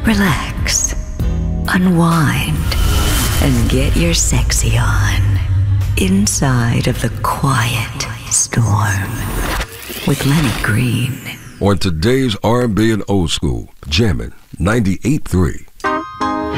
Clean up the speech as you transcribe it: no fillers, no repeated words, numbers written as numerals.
relax, unwind, and get your sexy on inside of the quiet storm with Lenny Green. On today's R&B and Old School, jamming 98.3